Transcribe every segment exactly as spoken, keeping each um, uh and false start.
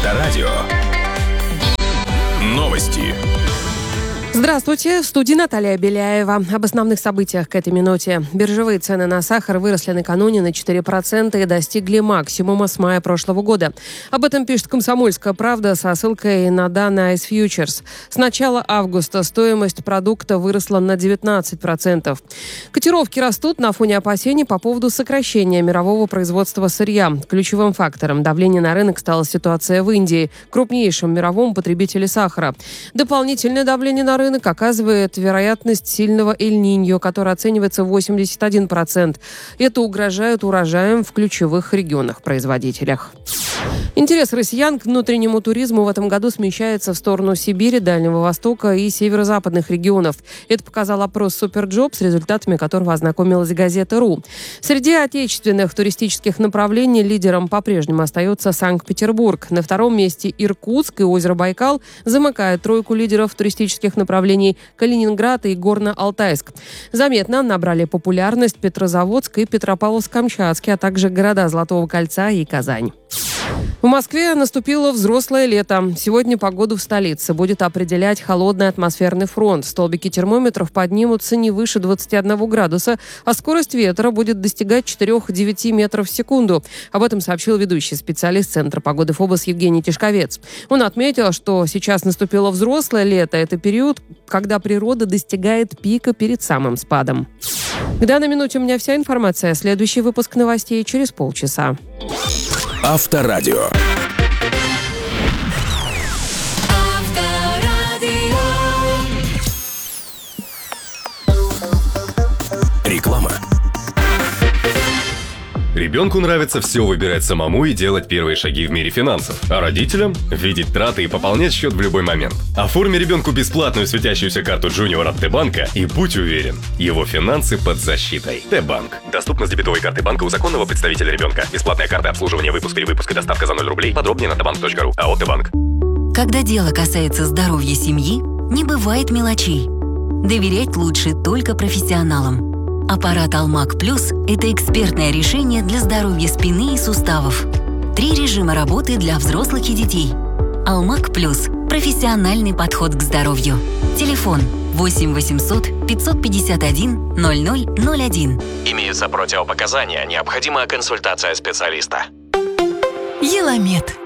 Авторадио. Новости. Здравствуйте, в студии Наталья Беляева. Об основных событиях к этой минуте. Биржевые цены на сахар выросли накануне на четыре процента и достигли максимума с мая прошлого года. Об этом пишет «Комсомольская правда» со ссылкой на данные Ice Futures. С начала августа стоимость продукта выросла на девятнадцать процентов. Котировки растут на фоне опасений по поводу сокращения мирового производства сырья. Ключевым фактором давления на рынок стала ситуация в Индии, крупнейшем мировом потребителе сахара. Дополнительное давление на рынок Рынок оказывает вероятность сильного Эль-Ниньо, которая оценивается в восемьдесят один процент. Это угрожает урожаям в ключевых регионах-производителях. Интерес россиян к внутреннему туризму в этом году смещается в сторону Сибири, Дальнего Востока и северо-западных регионов. Это показал опрос «Суперджоп», с результатами которого ознакомилась газета «Ру». Среди отечественных туристических направлений лидером по-прежнему остается Санкт-Петербург. На втором месте Иркутск и озеро Байкал замыкают тройку лидеров туристических направлений Калининград и Горно-Алтайск. Заметно набрали популярность Петрозаводск и Петропавловск-Камчатский, а также города Золотого кольца и Казань. В Москве наступило взрослое лето. Сегодня погоду в столице будет определять холодный атмосферный фронт. Столбики термометров поднимутся не выше двадцати одного градуса, а скорость ветра будет достигать четыре-девять метров в секунду. Об этом сообщил ведущий специалист Центра погоды ФОБОС Евгений Тишковец. Он отметил, что сейчас наступило взрослое лето. Это период, когда природа достигает пика перед самым спадом. К данной минуте у меня вся информация. Следующий выпуск новостей через полчаса. Авторадио. Реклама. Ребенку нравится все выбирать самому и делать первые шаги в мире финансов, а родителям – видеть траты и пополнять счет в любой момент. Оформи ребенку бесплатную светящуюся карту Junior от Т-банка и будь уверен, его финансы под защитой. Т-банк. Доступно с дебетовой карты банка у законного представителя ребенка. Бесплатная карта обслуживания, выпуск, перевыпуск и доставка за ноль рублей. Подробнее на тбанк точка ру. АО Т-банк. Когда дело касается здоровья семьи, не бывает мелочей. Доверять лучше только профессионалам. Аппарат Алмак Плюс – это экспертное решение для здоровья спины и суставов. Три режима работы для взрослых и детей. Алмак Плюс – профессиональный подход к здоровью. Телефон восемь восемьсот пятьсот пятьдесят один ноль ноль ноль один. Имеются противопоказания, необходима консультация специалиста. Еламед.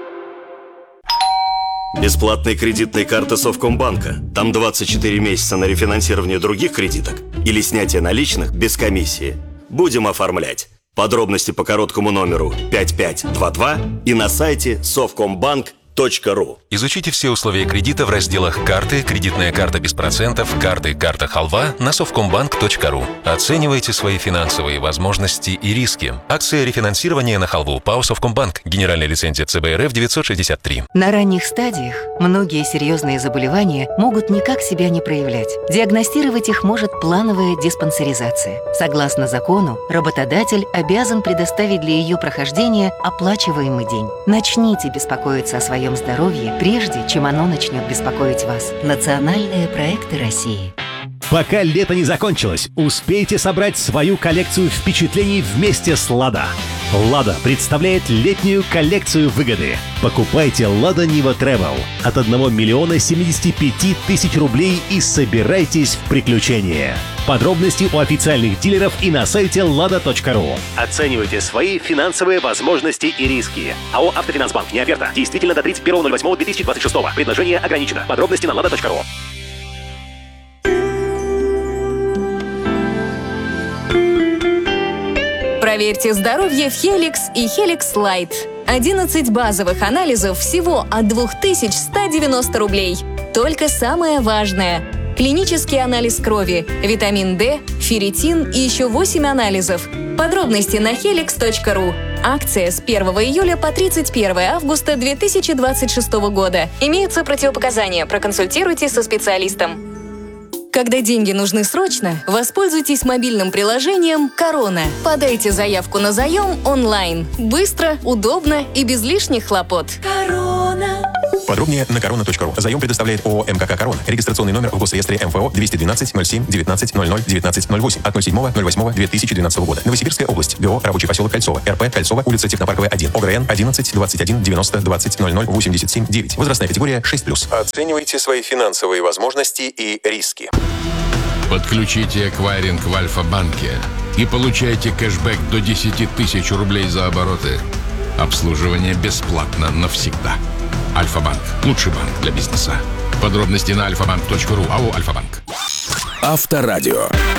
Бесплатные кредитные карты Совкомбанка. Там двадцать четыре месяца на рефинансирование других кредиток или снятие наличных без комиссии. Будем оформлять. Подробности по короткому номеру пять пять два два и на сайте совкомбанк точка ру. Изучите все условия кредита в разделах «Карты», «Кредитная карта без процентов», «Карты», «Карта Халва» на совкомбанк точка ру. Оценивайте свои финансовые возможности и риски. Акция рефинансирования на халву ПАО «Совкомбанк». Генеральная лицензия Ц Б Р Ф девятьсот шестьдесят три. На ранних стадиях многие серьезные заболевания могут никак себя не проявлять. Диагностировать их может плановая диспансеризация. Согласно закону, работодатель обязан предоставить для ее прохождения оплачиваемый день. Начните беспокоиться о своем здоровье, прежде чем оно начнет беспокоить вас. Национальные проекты России. Пока лето не закончилось, успейте собрать свою коллекцию впечатлений вместе с «Лада». «Лада» представляет летнюю коллекцию выгоды. Покупайте «Лада Нива Travel» от одного миллиона семидесяти пяти тысяч рублей и собирайтесь в приключения. Подробности у официальных дилеров и на сайте лада точка ру. Оценивайте свои финансовые возможности и риски. АО «Автофинансбанк». Не оферта. Действительно до тридцать первого ноль восьмого две тысячи двадцать шестого. Предложение ограничено. Подробности на лада точка ру. Проверьте здоровье в Хеликс и Хеликс Лайт. одиннадцать базовых анализов всего от две тысячи сто девяносто рублей. Только самое важное. Клинический анализ крови, витамин D, ферритин и еще восемь анализов. Подробности на хеликс точка ру. Акция с первого июля по тридцать первого августа две тысячи двадцать шестого года. Имеются противопоказания. Проконсультируйтесь со специалистом. Когда деньги нужны срочно, воспользуйтесь мобильным приложением «Корона». Подайте заявку на заем онлайн. Быстро, удобно и без лишних хлопот. Корона. Подробнее на корона точка ру. Заем предоставляет ООО МКК «Корона». Регистрационный номер в Госреестре МФО двести двенадцать ноль семь девятнадцать ноль ноль девятнадцать ноль восемь от ноль седьмого ноль восьмого две тысячи двенадцатого года. Новосибирская область. ГО «Рабочий поселок Кольцово». РП «Кольцово», улица Технопарковая, один. ОГРН одиннадцать двадцать один девяносто двадцать ноль ноль восемьдесят семь девять. Возрастная категория шесть плюс. Оценивайте свои финансовые возможности и риски. Подключите эквайринг в Альфа-банке и получайте кэшбэк до десять тысяч рублей за обороты. Обслуживание бесплатно навсегда. Альфа-банк. Лучший банк для бизнеса. Подробности на альфа банк точка ру. АО «Альфа-банк». Авторадио.